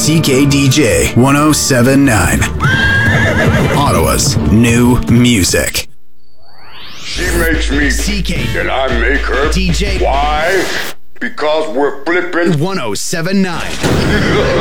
CKDJ 1079. Ottawa's new music. She makes me CK. and I make her. DJ. Why? Because we're flipping 1079.